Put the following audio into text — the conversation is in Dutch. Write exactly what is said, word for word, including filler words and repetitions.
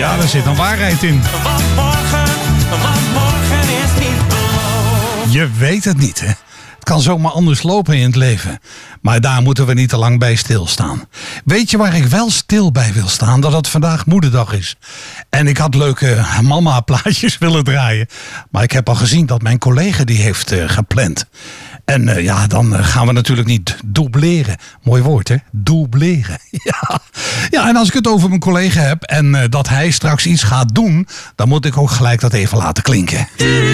Ja, daar zit een waarheid in. Want morgen, want morgen is niet beloofd. Je weet het niet, hè. Het kan zomaar anders lopen in het leven. Maar daar moeten we niet te lang bij stilstaan. Weet je waar ik wel stil bij wil staan? Dat het vandaag moederdag is. En ik had leuke mama-plaatjes willen draaien. Maar ik heb al gezien dat mijn collega die heeft uh, gepland. En uh, ja, dan uh, gaan we natuurlijk niet dubleren. Mooi woord, hè? Dubleren. Ja. Ja, en als ik het over mijn collega heb en uh, dat hij straks iets gaat doen, dan moet ik ook gelijk dat even laten klinken.